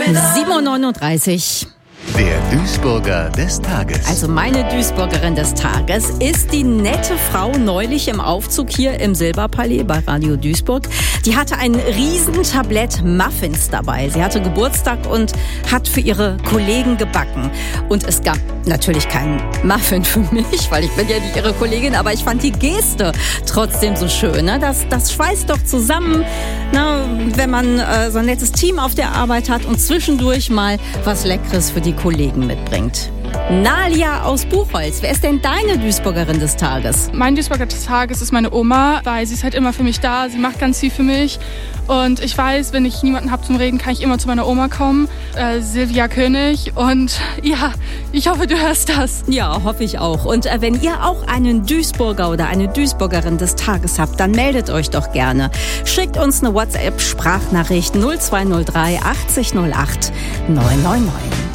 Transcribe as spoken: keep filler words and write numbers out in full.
sieben Uhr neununddreißig. Der Duisburger des Tages. Also meine Duisburgerin des Tages ist die nette Frau neulich im Aufzug hier im Silberpalais bei Radio Duisburg. Die hatte ein Riesentablett Muffins dabei. Sie hatte Geburtstag und hat für ihre Kollegen gebacken. Und es gab natürlich keinen Muffin für mich, weil ich bin ja nicht ihre Kollegin, aber ich fand die Geste trotzdem so schön. Ne? Das, das schweißt doch zusammen, ne? Wenn man äh, so ein nettes Team auf der Arbeit hat und zwischendurch mal was Leckeres für die Kollegen mitbringt. Nalia aus Buchholz, wer ist denn deine Duisburgerin des Tages? Mein Duisburger des Tages ist meine Oma, weil sie ist halt immer für mich da, sie macht ganz viel für mich und ich weiß, wenn ich niemanden habe zum Reden, kann ich immer zu meiner Oma kommen, äh, Silvia König, und ja, ich hoffe, du hörst das. Ja, hoffe ich auch. Und äh, wenn ihr auch einen Duisburger oder eine Duisburgerin des Tages habt, dann meldet euch doch gerne. Schickt uns eine WhatsApp-Sprachnachricht null zwei null drei achtzig null acht neun neun neun.